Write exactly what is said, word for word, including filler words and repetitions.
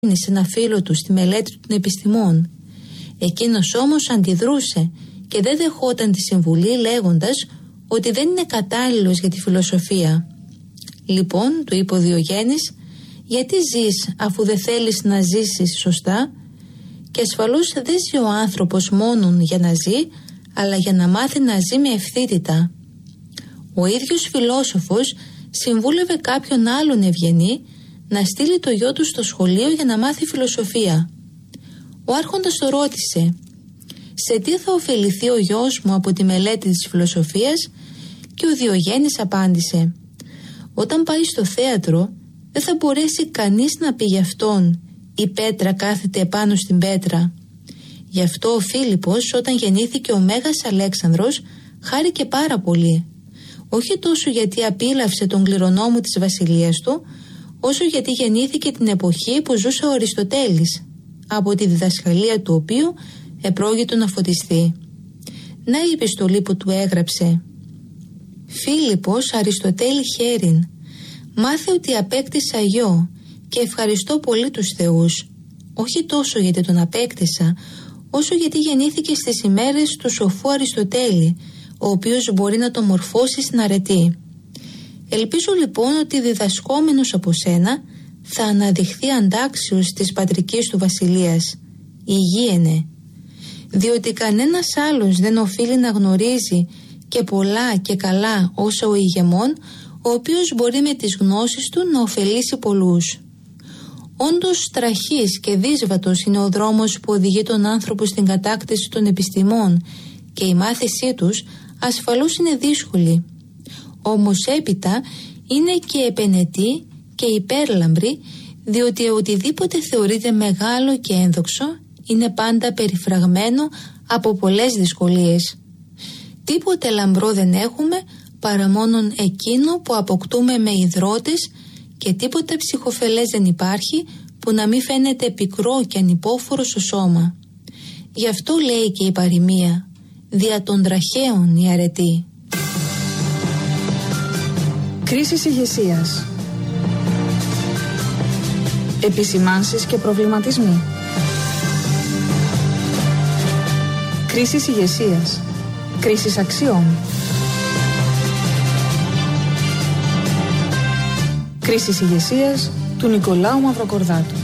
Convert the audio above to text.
σε ένα φίλο του στη μελέτη των επιστημών. Εκείνος όμως αντιδρούσε και δεν δεχόταν τη συμβουλή λέγοντας ότι δεν είναι κατάλληλος για τη φιλοσοφία. Λοιπόν, του είπε ο Διογέννης, γιατί ζεις αφού δεν θέλεις να ζήσεις σωστά? Και ασφαλώς δεν ζει ο άνθρωπος μόνον για να ζει, αλλά για να μάθει να ζει με ευθύτητα. Ο ίδιος φιλόσοφος συμβούλευε κάποιον άλλον ευγενή να στείλει το γιο του στο σχολείο για να μάθει φιλοσοφία. Ο άρχοντας το ρώτησε, σε τι θα ωφεληθεί ο γιος μου από τη μελέτη της φιλοσοφίας? Και ο Διογέννης απάντησε, όταν πάει στο θέατρο δεν θα μπορέσει κανείς να πει γι' αυτόν, η πέτρα κάθεται επάνω στην πέτρα. Γι' αυτό ο Φίλιππος, όταν γεννήθηκε ο Μέγας Αλέξανδρος, χάρηκε πάρα πολύ. Όχι τόσο γιατί απίλαυσε τον κληρονόμο της βασιλείας του, όσο γιατί γεννήθηκε την εποχή που ζούσε ο Αριστοτέλης, από τη διδασκαλία του οποίου επρόκειτο να φωτιστεί. Να η επιστολή που του έγραψε. Φίλιππος Αριστοτέλη χέριν, μάθε ότι απέκτησα γιο και ευχαριστώ πολύ τους θεούς, όχι τόσο γιατί τον απέκτησα, όσο γιατί γεννήθηκε στις ημέρες του σοφού Αριστοτέλη, ο οποίος μπορεί να το μορφώσει στην αρετή. Ελπίζω λοιπόν ότι διδασκόμενος από σένα θα αναδειχθεί αντάξιος της πατρικής του βασιλείας. Υγιένε. Διότι κανένας άλλος δεν οφείλει να γνωρίζει και πολλά και καλά όσα ο ηγεμόν, ο οποίος μπορεί με τις γνώσεις του να ωφελήσει πολλούς. Όντως τραχής και δύσβατος είναι ο δρόμος που οδηγεί τον άνθρωπο στην κατάκτηση των επιστημών και η μάθησή τους ασφαλώς είναι δύσκολη. Όμως έπειτα είναι και επενετή και υπέρλαμπρη, διότι οτιδήποτε θεωρείται μεγάλο και ένδοξο είναι πάντα περιφραγμένο από πολλές δυσκολίες. Τίποτε λαμπρό δεν έχουμε παρά μόνον εκείνο που αποκτούμε με ιδρώτες και τίποτε ψυχοφελές δεν υπάρχει που να μην φαίνεται πικρό και ανυπόφορο στο σώμα. Γι' αυτό λέει και η παροιμία, δια των τραχαίων η αρετή. Κρίσεις ηγεσίας. Επισημάνσεις και προβληματισμοί. Κρίσεις ηγεσίας. Κρίσεις αξιών. Κρίσεις ηγεσίας του Νικολάου Μαυροκορδάτου.